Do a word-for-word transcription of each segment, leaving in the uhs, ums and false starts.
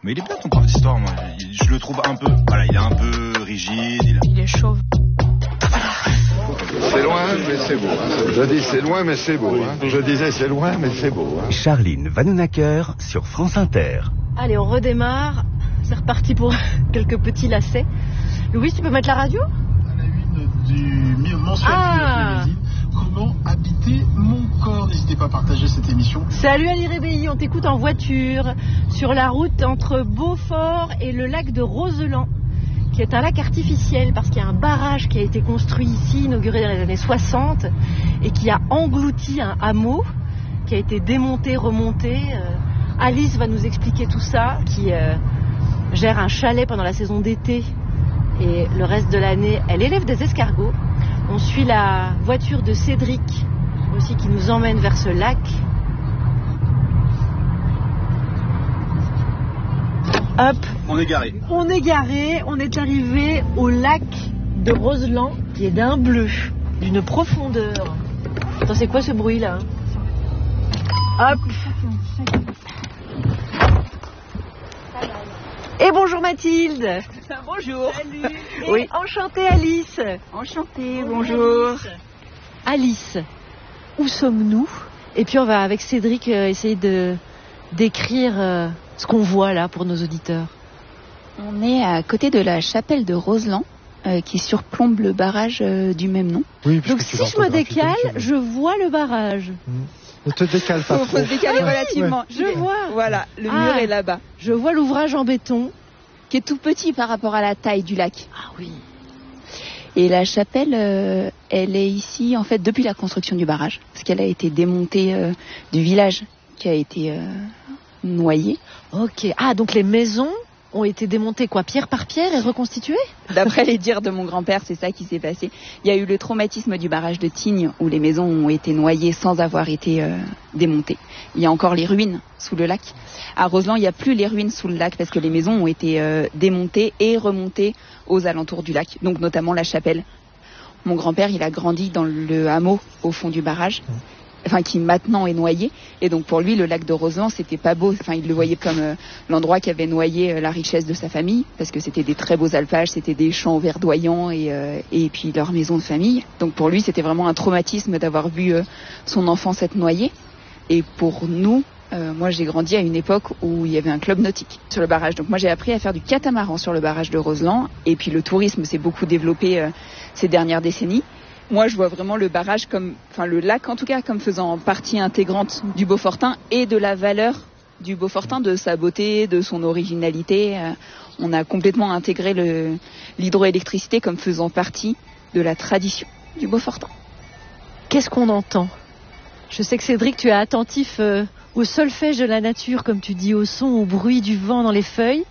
Mais il est bien ton prof d'histoire, moi. Je, je le trouve un peu... Voilà, il est un peu rigide. Il, a... il est chauve. C'est loin, mais c'est beau. Je dis c'est loin, mais c'est beau. Hein. Je disais c'est loin, mais c'est beau. Hein. Charline Vanhoenacker sur France Inter. Allez, on redémarre. C'est reparti pour quelques petits lacets. Louis, tu peux mettre la radio ? À la une du mensuel ah. Magazine. Comment habiter mon corps ? N'hésitez pas à partager cette émission. Salut Ali Rébéi, on t'écoute en voiture sur la route entre Beaufort et le lac de Roseland, qui est un lac artificiel parce qu'il y a un barrage qui a été construit ici, inauguré dans les années soixante, et qui a englouti un hameau qui a été démonté, remonté. Alice va nous expliquer tout ça, qui euh, gère un chalet pendant la saison d'été et le reste de l'année, elle élève des escargots. On suit la voiture de Cédric aussi qui nous emmène vers ce lac. Hop, on est garé. On est garé, on est arrivé au lac de Roseland qui est d'un bleu, d'une profondeur. Attends, c'est quoi ce bruit là ? Hop. Et bonjour Mathilde. Bonjour. Salut. Et oui. Enchantée Alice. Enchantée, bonjour. Alice. Alice, où sommes-nous ? Et puis on va avec Cédric euh, essayer de décrire euh, ce qu'on voit là pour nos auditeurs. On est à côté de la chapelle de Roseland euh, qui surplombe le barrage euh, du même nom. Oui, donc si je me décale, je vois le barrage. Mmh. Ne te décale pas faut, trop. Faut se décaler ah, relativement. Oui, je vois. Voilà, le ah, mur est là-bas. Je vois l'ouvrage en béton. Qui est tout petit par rapport à la taille du lac. Ah oui. Et la chapelle, euh, elle est ici en fait depuis la construction du barrage, parce qu'elle a été démontée euh, du village qui a été euh, noyé. Ok. Ah, donc les maisons ont été démontées quoi, pierre par pierre et reconstituées ? D'après les dires de mon grand-père, c'est ça qui s'est passé. Il y a eu le traumatisme du barrage de Tignes où les maisons ont été noyées sans avoir été euh, démontées. Il y a encore les ruines sous le lac. À Roseland, il n'y a plus les ruines sous le lac parce que les maisons ont été euh, démontées et remontées aux alentours du lac, donc notamment la chapelle. Mon grand-père, il a grandi dans le hameau au fond du barrage, enfin qui maintenant est noyé, et donc pour lui, le lac de Roseland, c'était pas beau. Enfin, il le voyait comme euh, l'endroit qui avait noyé euh, la richesse de sa famille, parce que c'était des très beaux alpages, c'était des champs verdoyants et, euh, et puis leur maison de famille. Donc pour lui, c'était vraiment un traumatisme d'avoir vu euh, son enfance être noyée. Et pour nous, Euh, moi j'ai grandi à une époque où il y avait un club nautique sur le barrage. Donc moi j'ai appris à faire du catamaran sur le barrage de Roseland. Et puis le tourisme s'est beaucoup développé euh, ces dernières décennies. Moi je vois vraiment le barrage comme, enfin le lac en tout cas, comme faisant partie intégrante du Beaufortain et de la valeur du Beaufortain, de sa beauté, de son originalité. Euh, on a complètement intégré le, l'hydroélectricité comme faisant partie de la tradition du Beaufortain. Qu'est-ce qu'on entend ? Je sais que Cédric, tu es attentif euh, au solfège de la nature, comme tu dis, au son, au bruit du vent dans les feuilles.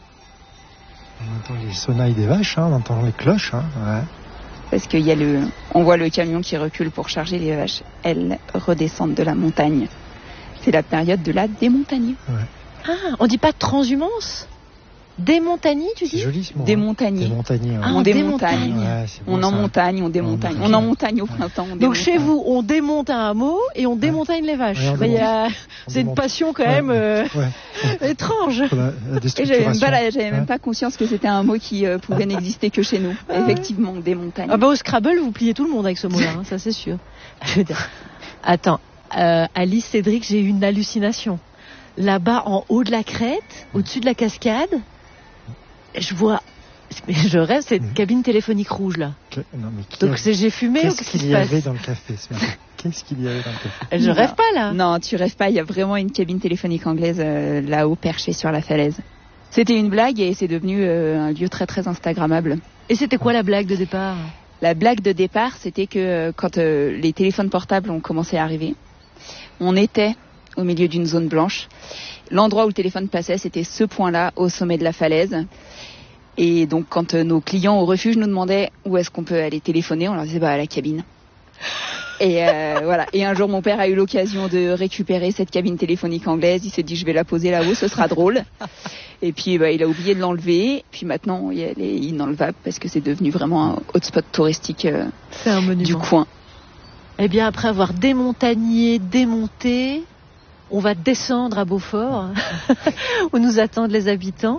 On entend les sonnailles des vaches, hein, on entend les cloches. Hein, ouais. Parce qu'il y a le, on voit le camion qui recule pour charger les vaches. Elles redescendent de la montagne. C'est la période de la démontanie. Ouais. Ah, on dit pas démontagnée, démontanie, tu dis ? C'est joli ce mot. Démontagné. Démontagné. Ouais. Ah, on démontagne. Ouais, on bon, en ça. montagne, on démontagne. On, on en montagne au printemps. On Donc chez vous, on démonte un hameau et on démontagne les vaches. Ouais, bah, y a... C'est une passion quand même euh... ouais. étrange. La, la et j'avais même pas, la, j'avais ouais. même pas conscience que c'était un mot qui euh, pouvait n'exister que chez nous. Ah, effectivement, on démontagne. Ah bah au Scrabble, vous pliez tout le monde avec ce mot-là, hein, ça c'est sûr. Je veux dire... Attends, euh, Alice, Cédric, j'ai eu une hallucination. Là-bas, en haut de la crête, au-dessus de la cascade, je vois, je rêve, c'est une cabine téléphonique rouge là. Que, non, mais qui Donc a... c'est, j'ai fumé qu'est-ce ou qu'est-ce qu'il qui y se passe avait dans le café ce matin ? Qu'est-ce qu'il y avait dans le café ? Je rêve pas là. Non, tu rêves pas, il y a vraiment une cabine téléphonique anglaise euh, là-haut perchée sur la falaise. C'était une blague et c'est devenu euh, un lieu très très instagrammable. Et c'était quoi la blague de départ ? La blague de départ, c'était que euh, quand euh, les téléphones portables ont commencé à arriver, on était au milieu d'une zone blanche. L'endroit où le téléphone passait, c'était ce point-là, au sommet de la falaise. Et donc, quand euh, nos clients au refuge nous demandaient où est-ce qu'on peut aller téléphoner, on leur disait bah, à la cabine. Et euh, voilà. Et un jour, mon père a eu l'occasion de récupérer cette cabine téléphonique anglaise. Il s'est dit, je vais la poser là-haut, ce sera drôle. Et puis, bah, il a oublié de l'enlever. Puis maintenant, elle est inenlevable parce que c'est devenu vraiment un hotspot touristique euh, c'est un monument du coin. Eh bien, après avoir démontagné, démonté, On va descendre à Beaufort, où nous attendent les habitants.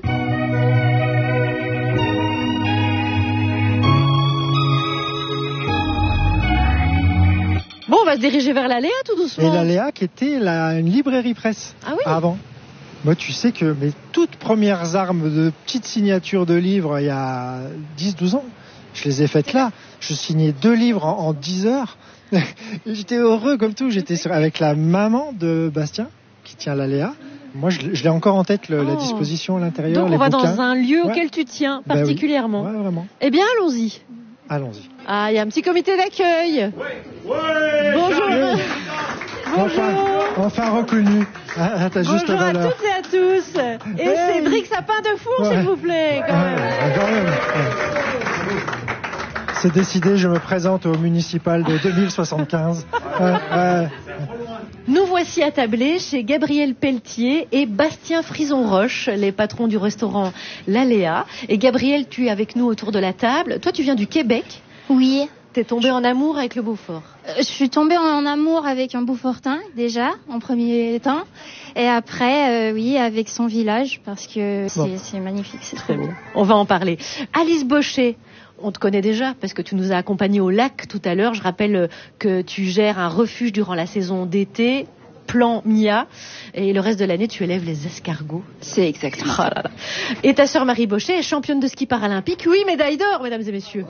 Bon, on va se diriger vers l'Aléa tout doucement. Et l'Aléa qui était la, une librairie presse ah oui. avant. Moi, tu sais que mes toutes premières armes de petites signatures de livres il y a dix douze ans, je les ai faites là. Je signais deux livres en, en dix heures. J'étais heureux comme tout. J'étais sur, avec la maman de Bastien qui tient l'Aléa. Moi, je, je l'ai encore en tête, le, oh. la disposition à l'intérieur. Donc, les on va bouquins. Dans un lieu ouais. auquel tu tiens particulièrement. Ben oui. Ouais, vraiment. Eh bien, allons-y. Allons-y. Ah, il y a un petit comité d'accueil. Ouais. Ouais. Bonjour. Oui. Bonjour. Enfin, enfin reconnu. Ah, t'as juste Bonjour à valeur. toutes et à tous. Et hey. Cédric Sapin de Four, ouais. s'il vous plaît. Quand même. Ouais, quand même. Ouais. C'est décidé, je me présente au municipal de deux mille soixante-quinze. Ouais, ouais. Nous voici attablés chez Gabriel Pelletier et Bastien Frison-Roche, les patrons du restaurant L'Aléa. Et Gabriel, tu es avec nous autour de la table. Toi, tu viens du Québec. Oui. T'es tombé en amour avec le Beaufort. Euh, je suis tombée en amour avec un Beaufortin, déjà, en premier temps. Et après, euh, oui, avec son village, parce que c'est, bon. c'est magnifique, c'est très beau. On va en parler. Alice Bochet, on te connaît déjà, parce que tu nous as accompagnés au lac tout à l'heure. Je rappelle que tu gères un refuge durant la saison d'été, Plan Mia, et le reste de l'année, tu élèves les escargots. C'est exactement oh là là. Et ta sœur Marie Bochet est championne de ski paralympique. Oui, médaille d'or, mesdames et messieurs.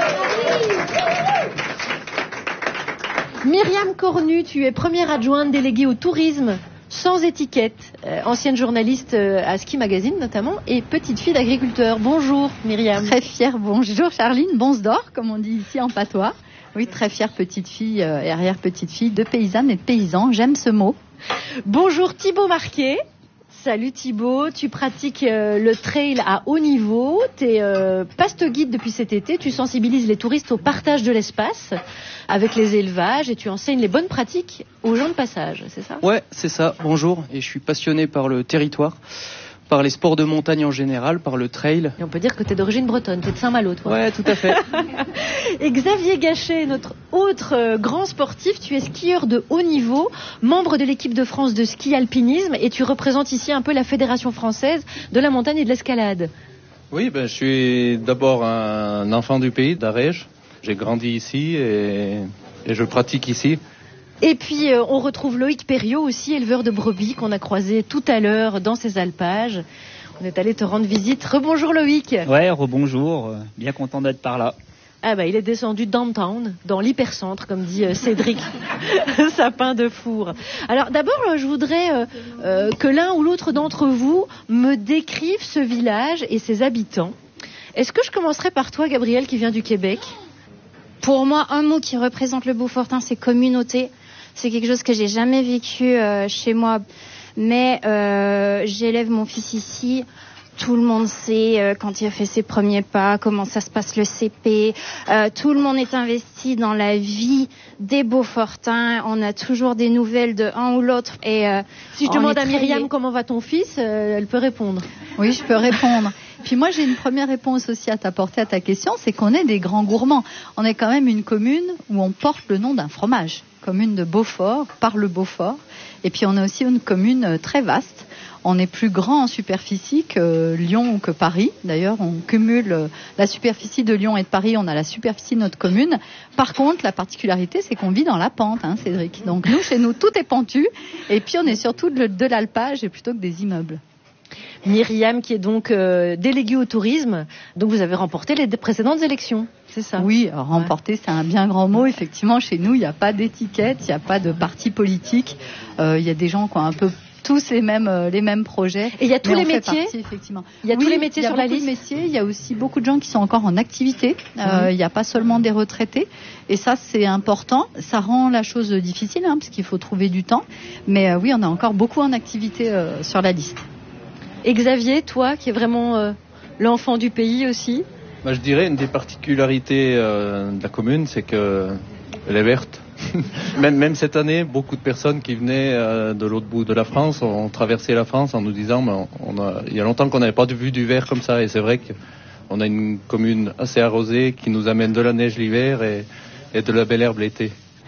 Myriam Cornu, tu es première adjointe déléguée au tourisme sans étiquette, euh, ancienne journaliste euh, à Ski Magazine notamment, et petite fille d'agriculteur. Bonjour Myriam. Très fière, bonjour Charline, Bonsdor, comme on dit ici en patois. Oui, très fière petite fille euh, et arrière-petite fille de paysanne et de paysans, j'aime ce mot. Bonjour Thibaut Marquet. Salut Thibaut, tu pratiques euh, le trail à haut niveau, tu es euh, paste-guide depuis cet été, tu sensibilises les touristes au partage de l'espace avec les élevages et tu enseignes les bonnes pratiques aux gens de passage, c'est ça ? Ouais, c'est ça, bonjour, et je suis passionné par le territoire, par les sports de montagne en général, par le trail. Et on peut dire que tu es d'origine bretonne, tu es de Saint-Malo toi. Ouais, tout à fait. Et Xavier Gachet, notre autre euh, grand sportif, tu es skieur de haut niveau, membre de l'équipe de France de ski alpinisme et tu représentes ici un peu la Fédération française de la montagne et de l'escalade. Oui, ben, je suis d'abord un enfant du pays, d'Arège. J'ai grandi ici et, et je pratique ici. Et puis euh, on retrouve Loïc Perriot aussi, éleveur de brebis qu'on a croisé tout à l'heure dans ses alpages. On est allé te rendre visite. Rebonjour Loïc. Ouais, rebonjour. Bien content d'être par là. Ah bah il est descendu downtown, dans l'hypercentre, comme dit euh, Cédric Sapin de Four. Alors d'abord, euh, je voudrais euh, euh, que l'un ou l'autre d'entre vous me décrive ce village et ses habitants. Est-ce que je commencerai par toi, Gabriel, qui vient du Québec ? Pour moi, un mot qui représente le Beaufortin, c'est communauté. C'est quelque chose que j'ai jamais vécu euh, chez moi, mais euh, j'élève mon fils ici. Tout le monde sait euh, quand il a fait ses premiers pas, comment ça se passe le C P. Euh, tout le monde est investi dans la vie des Beaufortins. On a toujours des nouvelles de un ou l'autre. Et euh, si je demande à Myriam liés. Comment va ton fils, euh, elle peut répondre. Oui, je peux répondre. Puis moi, j'ai une première réponse aussi à t'apporter à ta question, c'est qu'on est des grands gourmands. On est quand même une commune où on porte le nom d'un fromage. Commune de Beaufort, par le Beaufort. Et puis on est aussi une commune très vaste. On est plus grand en superficie que Lyon ou que Paris. D'ailleurs, on cumule la superficie de Lyon et de Paris, on a la superficie de notre commune. Par contre, la particularité, c'est qu'on vit dans la pente, hein, Cédric. Donc nous, chez nous, tout est pentu. Et puis on est surtout de, de l'alpage et plutôt que des immeubles. Myriam, qui est donc euh, déléguée au tourisme. Donc vous avez remporté les précédentes élections, c'est ça ? Oui, alors, remporter, ouais. C'est un bien grand mot. Effectivement, chez nous, il n'y a pas d'étiquette, il n'y a pas de parti politique. Euh, il y a des gens qui ont un peu tous les mêmes, euh, les mêmes projets. Et il y a tous les métiers partie, effectivement. Il y a oui, tous les métiers sur la liste. Il y a beaucoup de métiers. Il y a aussi beaucoup de gens qui sont encore en activité. Euh, mmh. Il n'y a pas seulement des retraités. Et ça, c'est important. Ça rend la chose difficile, hein, parce qu'il faut trouver du temps. Mais euh, oui, on a encore beaucoup en activité euh, sur la liste. Et Xavier, toi, qui est vraiment euh, l'enfant du pays aussi ? Bah, je dirais une des particularités euh, de la commune, c'est qu'elle est verte. même, même cette année, beaucoup de personnes qui venaient euh, de l'autre bout de la France ont traversé la France en nous disant bah, on a, il y a longtemps qu'on n'avait pas vu du vert comme ça. Et c'est vrai qu'on a une commune assez arrosée qui nous amène de la neige l'hiver et, et de la belle herbe l'été.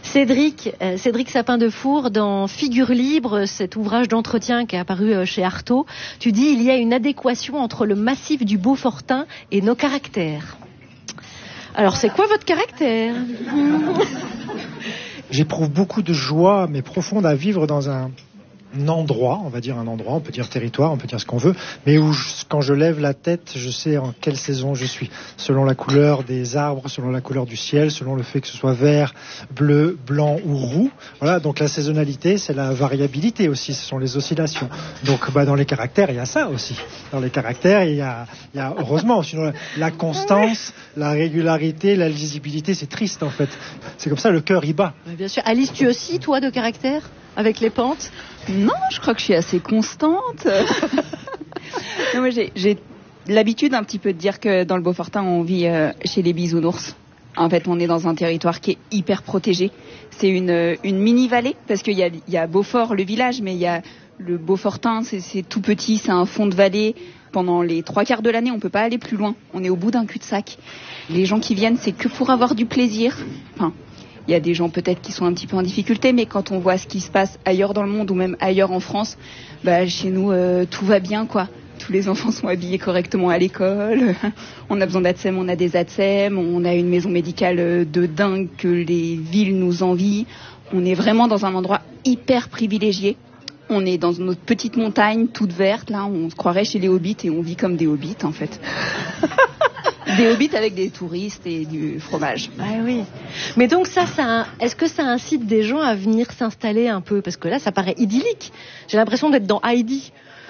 Cédric, euh, Cédric Sapin-Defour, dans Figure libre, cet ouvrage d'entretien qui est apparu euh, chez Artaud, tu dis il y a une adéquation entre le massif du Beaufortain et nos caractères. Alors c'est quoi votre caractère? J'éprouve beaucoup de joie, mais profonde, à vivre dans un endroit, on va dire un endroit, on peut dire territoire, on peut dire ce qu'on veut, mais où je, quand je lève la tête, je sais en quelle saison je suis, selon la couleur des arbres, selon la couleur du ciel, selon le fait que ce soit vert, bleu, blanc ou roux. Voilà, donc la saisonnalité, c'est la variabilité aussi, ce sont les oscillations. Donc bah, dans les caractères, il y a ça aussi. Dans les caractères, il y a, il y a heureusement, sinon la, la constance, la régularité, la lisibilité, c'est triste en fait. C'est comme ça, le cœur y bat. Oui, bien sûr. Alice, tu aussi, toi, de caractère, avec les pentes? Non, je crois que je suis assez constante. Non, moi, j'ai, j'ai l'habitude un petit peu de dire que dans le Beaufortain, on vit euh, chez les bisounours. En fait, on est dans un territoire qui est hyper protégé. C'est une, une mini-vallée, parce qu'il y a, il y a Beaufort, le village, mais il y a le Beaufortain, c'est, c'est tout petit, c'est un fond de vallée. Pendant les trois quarts de l'année, on peut pas aller plus loin. On est au bout d'un cul-de-sac. Les gens qui viennent, c'est que pour avoir du plaisir. Enfin, il y a des gens peut-être qui sont un petit peu en difficulté, mais quand on voit ce qui se passe ailleurs dans le monde ou même ailleurs en France, bah, chez nous, euh, tout va bien, quoi. Tous les enfants sont habillés correctement à l'école. On a besoin d'A T S E M, on a des A T S E M. On a une maison médicale de dingue que les villes nous envient. On est vraiment dans un endroit hyper privilégié. On est dans notre petite montagne toute verte, là. On se croirait chez les hobbits et on vit comme des hobbits, en fait. Des hobbits avec des touristes et du fromage. Ah oui. Mais donc ça, ça, est-ce que ça incite des gens à venir s'installer un peu? Parce que là, ça paraît idyllique. J'ai l'impression d'être dans Heidi.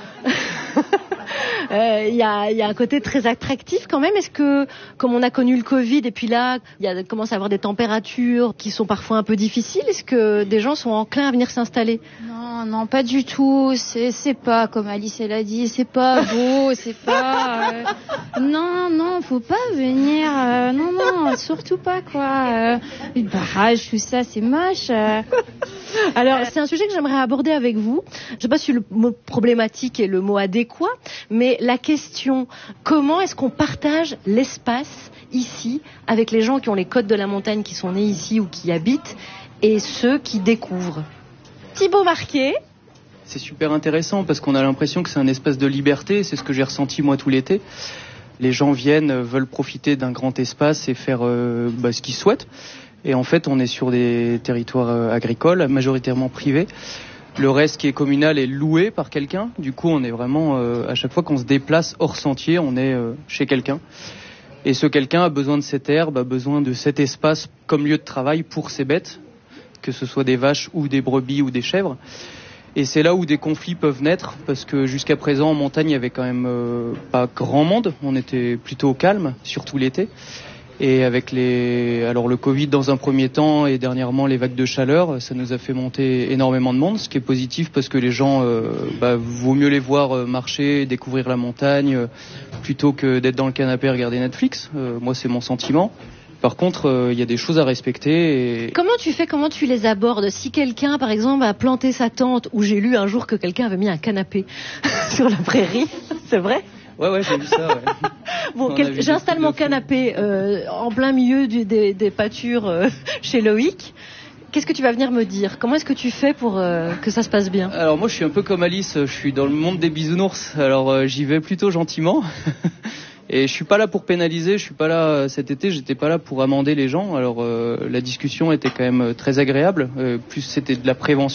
Il euh, y, a, y a un côté très attractif quand même. Est-ce que, comme on a connu le Covid et puis là, il y a commence à avoir des températures qui sont parfois un peu difficiles, est-ce que des gens sont enclins à venir s'installer? Non, non, pas du tout. C'est, c'est pas comme Alice elle a dit. C'est pas beau. C'est pas. Euh... Non, non, faut pas venir. Euh... Non, non, surtout pas quoi. Euh... Les barrages, tout ça, c'est moche. Euh... Alors, c'est un sujet que j'aimerais aborder avec vous. Je ne sais pas si le mot problématique est le mot adéquat, mais la question, comment est-ce qu'on partage l'espace ici avec les gens qui ont les codes de la montagne, qui sont nés ici ou qui y habitent, et ceux qui découvrent? Thibaut Marquet. C'est super intéressant parce qu'on a l'impression que c'est un espace de liberté, c'est ce que j'ai ressenti moi tout l'été. Les gens viennent, veulent profiter d'un grand espace et faire euh, bah, ce qu'ils souhaitent. Et en fait, on est sur des territoires euh, agricoles, majoritairement privés. Le reste qui est communal est loué par quelqu'un. Du coup, on est vraiment, euh, à chaque fois qu'on se déplace hors sentier, on est euh, chez quelqu'un. Et ce quelqu'un a besoin de cette herbe, a besoin de cet espace comme lieu de travail pour ses bêtes, que ce soit des vaches ou des brebis ou des chèvres. Et c'est là où des conflits peuvent naître, parce que jusqu'à présent, en montagne, il y avait quand même euh, pas grand monde. On était plutôt calme, surtout l'été. Et avec les, alors le Covid dans un premier temps et dernièrement les vagues de chaleur, ça nous a fait monter énormément de monde, ce qui est positif parce que les gens, euh, bah, vaut mieux les voir marcher, découvrir la montagne, euh, plutôt que d'être dans le canapé à regarder Netflix. Euh, moi, c'est mon sentiment. Par contre, il euh, y a des choses à respecter. Et... Comment tu fais, comment tu les abordes? Si quelqu'un, par exemple, a planté sa tente, ou j'ai lu un jour que quelqu'un avait mis un canapé sur la prairie, c'est vrai? Ouais, ouais, j'ai vu ça, ouais. Bon, quel... j'installe mon canapé euh, en plein milieu du, des, des pâtures euh, chez Loïc. Qu'est-ce que tu vas venir me dire? Comment est-ce que tu fais pour euh, que ça se passe bien? Alors moi, je suis un peu comme Alice, je suis dans le monde des bisounours. Alors euh, j'y vais plutôt gentiment. Et je suis pas là pour pénaliser, je suis pas là cet été, j'étais pas là pour amender les gens. Alors euh, la discussion était quand même très agréable. Euh, plus c'était de la prévention.